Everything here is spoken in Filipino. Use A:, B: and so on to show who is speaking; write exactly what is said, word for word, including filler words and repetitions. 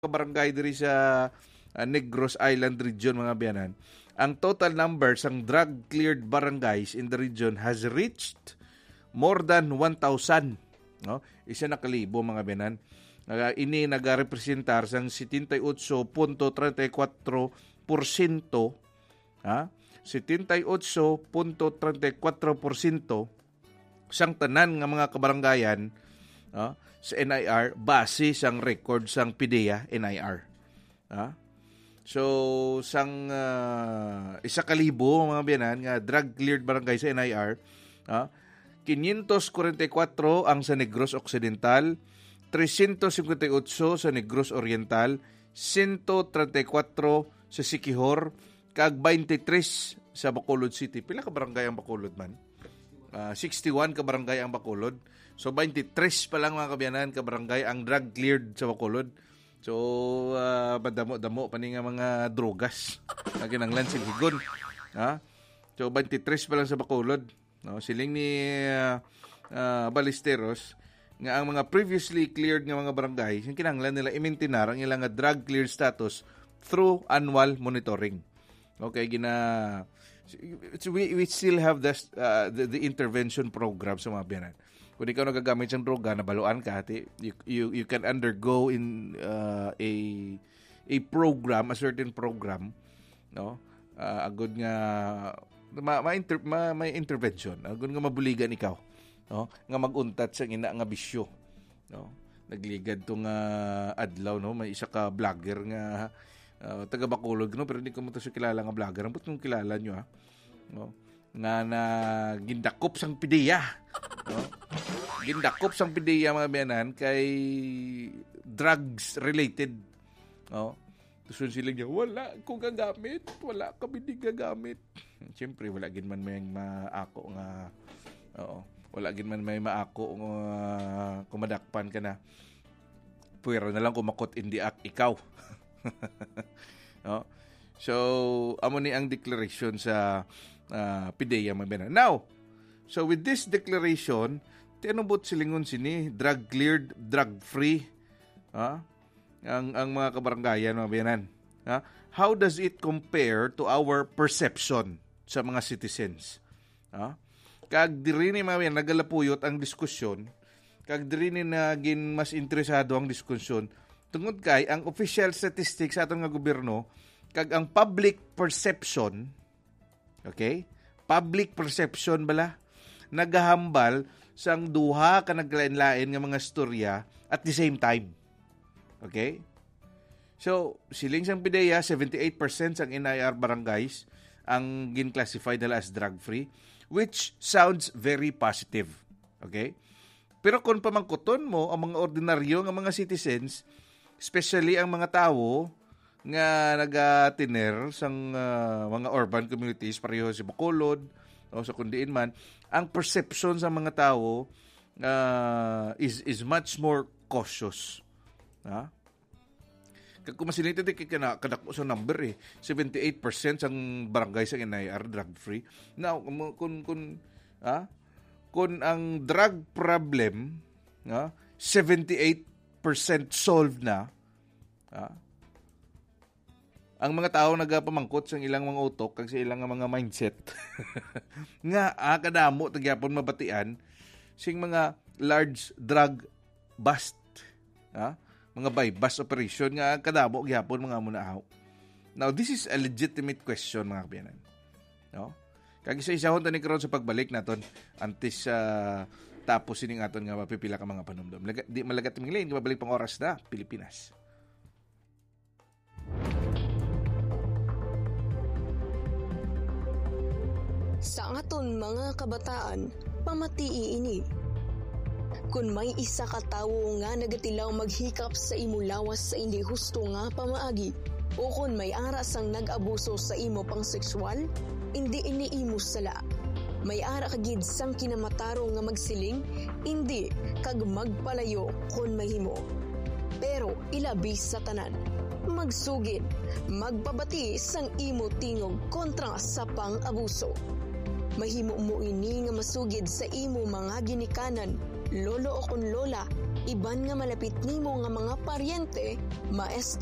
A: barangay diri sa uh, Negros Island region mga biyanan, ang total numbers ng drug-cleared barangays in the region has reached more than one thousand. No? Isa na kalibo mga biyanan. Uh, ini nagarepresentar sang setenta y ocho punto treinta y cuatro por ciento, ha? setenta y ocho punto treinta y cuatro por ciento sang tanan nga mga kabarangayan, ha? Sa N I R base sang record sang P D E A N I R. Ha? So sang uh, isa kalibo mga biyanan nga drug cleared barangay sa N I R, ha? quinientos cuarenta y cuatro ang sa Negros Occidental, trescientos cincuenta y ocho sa Negros Oriental, ciento treinta y cuatro sa Siquijor, kag veintitrés sa Bacolod City. Pila ka barangay ang Bacolod man? Uh, sixty-one ka barangay ang Bacolod. So veintitrés pa lang mga kabiyanan ka barangay ang drug cleared sa Bacolod. So uh, madamo-damo pa ni nga mga drogas. Lagi nang lansing higon. Ha? So veintitrés pa lang sa Bacolod. No, siling ni uh, uh, Ballesteros nga ang mga previously cleared nga mga barangay, yung kinahanglan nila i-maintain ang ilang drug cleared status through annual monitoring. Okay, gina we, we still have this, uh, the, the intervention program sa mga biyanan. Kung ikaw nagagamit ng droga, nabaluan ka, ati, you, you, you can undergo in uh, a a program, a certain program, no? Uh, agud nga ma, ma, inter, ma, may intervention, agud nga mabuligan ikaw, no? Nga maguntat sa ina nga bisyo, no? Nagligad tong uh, adlaw, no? May isa ka vlogger nga uh, taga Bacolod, no? Pero hindi ko mo to siya kilala nga vlogger. Ang kung kilala nyo, ha? No? Nga na gindakop sang P D E A, no? Gindakop sang P D E A mga biyanan kay drugs related, no? Tusun sila niya, wala ko gagamit, wala kami di gagamit. Siyempre, wala gin man may maako nga, oo, wala gin man may maako nga uh, kumadakpan ka na. Pwera na lang kumakot indi ak ikaw. No? So, amo ni ang declaration sa uh, P D E A mga biyanan. Now, so with this declaration, tinubot silingon sini, drug cleared, drug free, ha? Ang ang mga kabarangayan mga biyanan. Ha? How does it compare to our perception sa mga citizens? Ha? Kag diri ni mga biyanan nagalapuyot ang diskusyon, kag diri ni naging mas interesado ang diskusyon tungod kay ang official statistics sa atong nga gobyerno kag ang public perception, okay? Public perception bala nagahambal sang duha ka naglain-lain nga mga storya at the same time. Okay? So, siling sang P D E A, seventy-eight percent sang N I R barangays ang gin-classify nila as drug-free, which sounds very positive. Okay? Pero kung pamangkuton mo ang mga ordinaryo nga mga citizens, especially ang mga tao nga naga-tiner sang uh, mga urban communities, pareho si Bacolod, o sa kundiin man, ang perception sa mga tao uh, is is much more cautious. Ha? Kung masilita di kaya kadako sa number eh, seventy-eight percent sang barangay sa N I R drug-free. Now, kung, kung, ha? Kung ang drug problem, ha? seventy-eight percent solved na, ha? Ang mga tao nagapamangkot sa ilang mga utok kag sa ilang mga mindset nga ah, kadamo tagyapon mabatian sing mga large drug bust, ha? Mga buy-bust operation nga kadamo gyapon mga munaaw. Now this is a legitimate question mga kabiyanan, no? Kag isa-isahon tani karon sa pagbalik naton antes sa uh, tapos sining aton nga mapipila ka mga panumdum. Laga, di malagat minglain kabalik pang oras na Pilipinas.
B: Sa aton mga kabataan, pamatii ini. Kung may isa ka tawo nga nagatilaw maghikap sa imo lawas sa hindi husto nga pamaagi, o kung may aras ang nag-abuso sa imo pang sexual, hindi ini imo sala. May ara kagid sang kinamataro nga magsiling, hindi kag magpalayo kung mahimo. Pero ilabis sa tanan, magsugid, magpabati sang imo tingog kontra sa pang-abuso. Mahimo mo ini nga masugid sa imo mga ginikanan, lolo o kun lola, Iban nga malapit nimo nga mga paryente, maestra